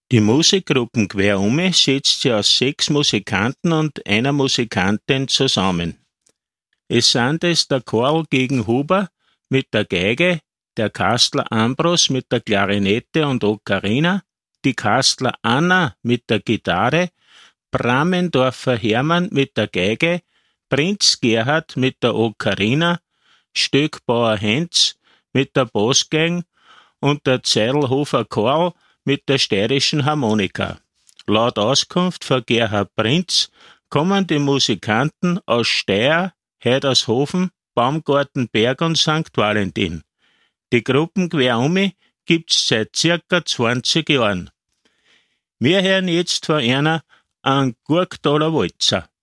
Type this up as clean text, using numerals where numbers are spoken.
Die Musikgruppen Querume setzt sich aus 6 Musikanten und einer Musikantin zusammen. Es sind es der Karl Gegenhuber mit der Geige, der Kastler Ambros mit der Klarinette und Ocarina, die Kastler Anna mit der Gitarre, Brammendorfer Hermann mit der Geige, Prinz Gerhard mit der Ocarina, Stöckbauer Heinz mit der Bassgeige und der Zeidelhofer Karl mit der steirischen Harmonika. Laut Auskunft von Gerhard Prinz kommen die Musikanten aus Steyr, Heidershofen, Baumgarten, Berg und St. Valentin. Die Gruppen Querume gibt's seit circa 20 Jahren. Wir hören jetzt von einer einen Gurktaler Walzer.